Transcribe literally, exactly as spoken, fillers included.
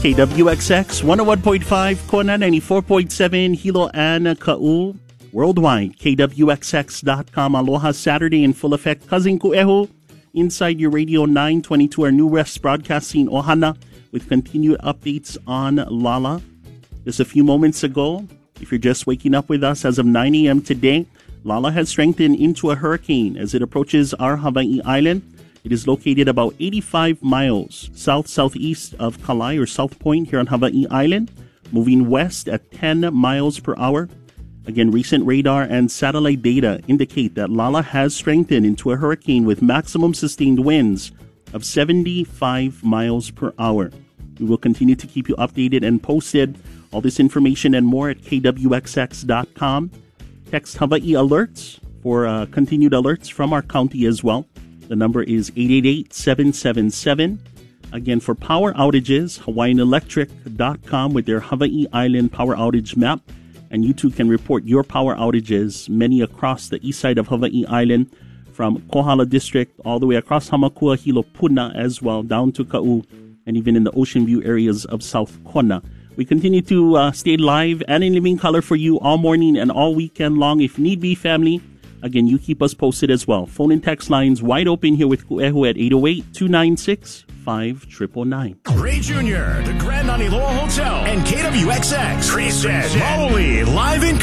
K W X X one oh one point five, Kona ninety-four point seven, Hilo and Ka'u. Worldwide, K W X X dot com. Aloha Saturday in full effect. Cousin Ku'ehu, inside your Radio nine twenty-two, our New West Broadcasting Ohana, with continued updates on Lala. Just a few moments ago, if you're just waking up with us as of nine a.m. today, Lala has strengthened into a hurricane as it approaches our Hawaii island. It is located about eighty-five miles south-southeast of Kalai or South Point here on Hawaii Island, moving west at ten miles per hour. Again, recent radar and satellite data indicate that Lala has strengthened into a hurricane with maximum sustained winds of seventy-five miles per hour. We will continue to keep you updated and posted. All this information and more at K W X X dot com. Text Hawaii Alerts for uh, continued alerts from our county as well. The number is eight eight eight, seven seven seven. Again, for power outages, Hawaiian Electric dot com with their Hawaii Island power outage map. And you too can report your power outages, many across the east side of Hawaii Island, from Kohala District all the way across Hamakua, Hilo, Puna as well, down to Ka'u, and even in the Ocean View areas of South Kona. We continue to uh, stay live and in living color for you all morning and all weekend long if need be, family. Again, you keep us posted as well. Phone and text lines wide open here with Ku'ehu at eight oh eight, two nine six, five nine nine nine. Ray Junior, the Grand Naniloa Hotel, and K W X X present Maoli live in